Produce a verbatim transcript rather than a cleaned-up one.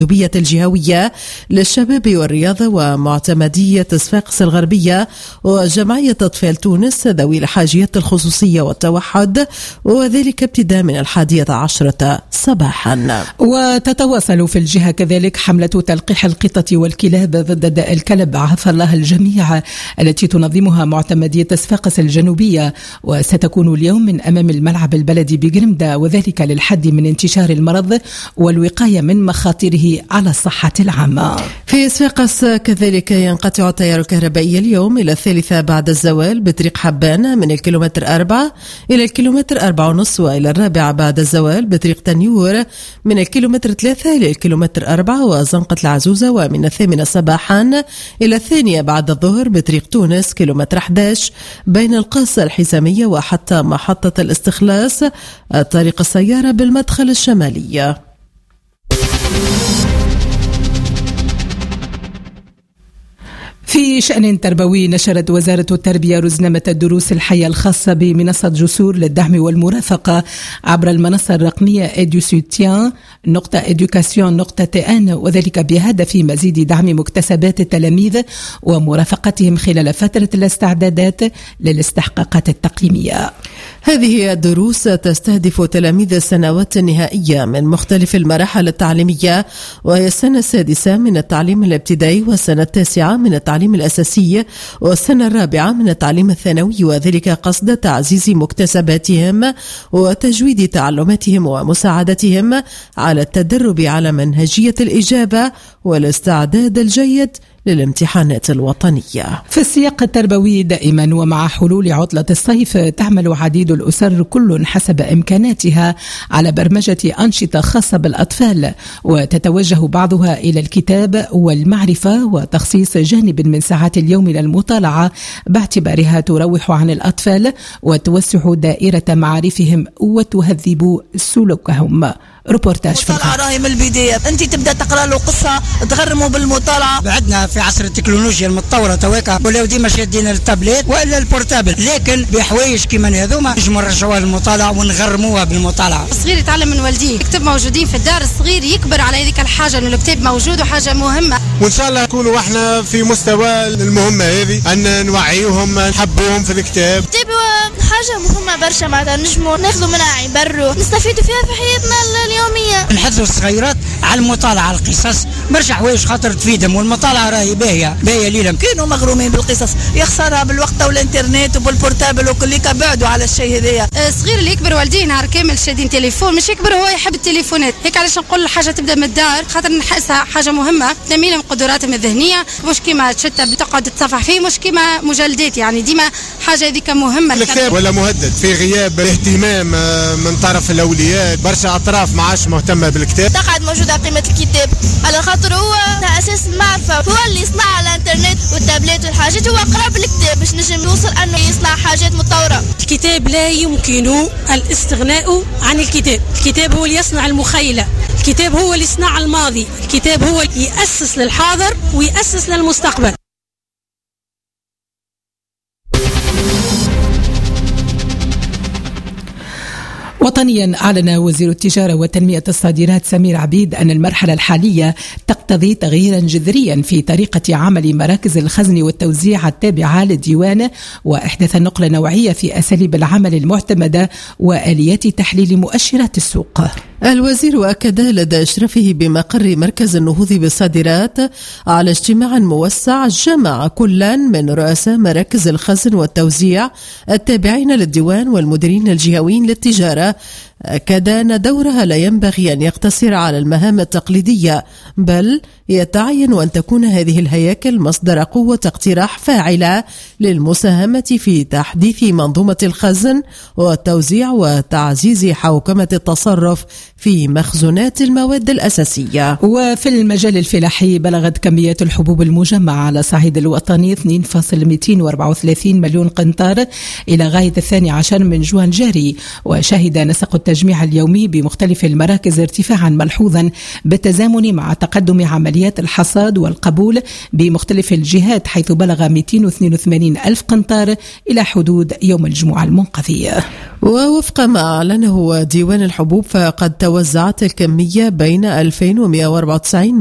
الجنوبية الجهوية للشباب والرياضة ومعتمدية صفاقس الغربية وجمعية أطفال تونس ذوي الحاجيات الخصوصية والتوحد، وذلك ابتداء من الحادية عشرة صباحا. وتتواصل في الجهة كذلك حملة تلقيح القطط والكلاب ضد داء الكلب عفى الله الجميع التي تنظمها معتمدية صفاقس الجنوبية، وستكون اليوم من أمام الملعب البلدي بقرمدة، وذلك للحد من انتشار المرض والوقاية من مخاطره على الصحة العامة. في صفاقس كذلك ينقطع التيار الكهربائي اليوم إلى الثالثة بعد الزوال بطريق حبان من الكيلومتر أربعة إلى الكيلومتر أربعة ونص، وإلى الرابعة بعد الزوال بطريق تنيور من الكيلومتر ثلاثة إلى الكيلومتر أربعة وزنقة العزوزة، ومن الثامنة صباحا إلى الثانية بعد الظهر بطريق تونس كيلومتر أحد عشر بين القاصة الحزامية وحتى محطة الاستخلاص طريق السيارة بالمدخل الشمالي. في شأن تربوي، نشرت وزارة التربية رزنامة الدروس الحية الخاصة بمنصة جسور للدعم والمرافقة عبر المنصة الرقمية إدوسوتيان نقطة إدوكاسيون نقطة تي إن، وذلك بهدف مزيد دعم مكتسبات التلاميذ ومرافقتهم خلال فترة الاستعدادات للاستحقاقات التقييمية. هذه الدروس تستهدف تلاميذ السنوات النهائية من مختلف المراحل التعليمية، وهي السنة السادسة من التعليم الابتدائي والسنة التاسعة من التعليم الأساسي والسنة الرابعة من التعليم الثانوي، وذلك قصد تعزيز مكتسباتهم وتجويد تعلماتهم ومساعدتهم على التدرب على منهجية الإجابة والاستعداد الجيد للامتحانات الوطنية. في السياق التربوي دائما ومع حلول عطلة الصيف، تعمل عديد الأسر كل حسب إمكاناتها على برمجة أنشطة خاصة بالأطفال، وتتوجه بعضها إلى الكتاب والمعرفة وتخصيص جانب من ساعات اليوم للمطالعة باعتبارها تروح عن الأطفال وتوسع دائرة معارفهم وتهذب سلوكهم. روبورتاج في المطالعة راهي من البداية، انت تبدا تقرا له قصه تغرموا بالمطالعه. بعدنا في عصر التكنولوجيا المتطوره تواكا ولاو ديما شادين التابلت والا البورتابل، لكن بحوايج كيما هذوما نجموا نرجعوها للمطالعه ونغرموها بالمطالعه. الصغير يتعلم من والديه، الكتاب موجودين في الدار، الصغير يكبر على هذيك الحاجه انه الكتاب موجود وحاجه مهمه، وان شاء الله نكونوا احنا في مستوى المهمه هذه ان نوعيوهم نحبوهم في الكتاب. الكتاب حاجه مهمه برشا، معناتها نجموا ناخذوا منها عبر نستفيدوا فيها في حياتنا اليوميه. نحثوا الصغيرات على المطالعه على القصص، برشا حوايج خاطر تفيدهم، والمطالعه راهي باهيه باهيه ليلهم. كانوا مغرومين بالقصص يخسرها بالوقت والانترنت وبالبورتابل وكليكا، بعدوا على الشيء هذايا. الصغير اللي يكبر والديه نهار كامل شادين تليفون، مش يكبر هو يحب التليفونات، هيك علاش نقول حاجه تبدا من الدار، خاطر نحسها حاجه مهمه تنمي لهم قدراتهم الذهنيه، مش كيما تشتى بتقعد تصفح فيه، مش كيما مجلدات، يعني ديما حاجه هذيك مهمه. الكتاب ولا مهدد في غياب اهتمام من طرف الاولياء، برشا اطراف ما عادش مهتمه بالكتاب. تقعد موجوده قيمه الكتاب على خاطر هو اساس المعرفه، هو اللي يصنع على الانترنت والتابلت والحاجات، هو قرب الكتاب باش نجم يوصل انه يصنع حاجات متطوره. الكتاب لا يمكن الاستغناء عن الكتاب، الكتاب هو اللي يصنع المخيله، الكتاب هو اللي يصنع الماضي، الكتاب هو اللي يأسس للحاضر ويأسس للمستقبل. وطنيا، أعلن وزير التجارة وتنمية الصادرات سمير عبيد أن المرحلة الحالية تقتضي تغييرا جذريا في طريقة عمل مراكز الخزن والتوزيع التابعة للديوان، وإحداث نقلة نوعية في أساليب العمل المعتمدة وآليات تحليل مؤشرات السوق. الوزير أكد لدى إشرافه بمقر مركز النهوض بالصادرات على اجتماع موسع جمع كلا من رؤساء مراكز الخزن والتوزيع التابعين للديوان والمديرين الجهويين للتجارة، أكد أن دورها لا ينبغي أن يقتصر على المهام التقليدية، بل يتعين أن تكون هذه الهياكل مصدر قوة اقتراح فاعلة للمساهمة في تحديث منظومة الخزن والتوزيع وتعزيز حوكمة التصرف في مخزونات المواد الأساسية. وفي المجال الفلاحي، بلغت كميات الحبوب المجمعة على صعيد الوطني اثنين فاصلة مئتين وأربعة وثلاثين مليون قنطار إلى غاية الثاني عشر من جوان جاري، وشهد نسق التجميع اليومي بمختلف المراكز ارتفاعا ملحوظا بالتزامن مع تقدم عمليات الحصاد والقبول بمختلف الجهات، حيث بلغ مئتين واثنين وثمانين ألف قنطار إلى حدود يوم الجمعة المنقضي. ووفق ما أعلنه ديوان الحبوب فقد توزعت الكمية بين ألفين ومئة وأربعة وتسعين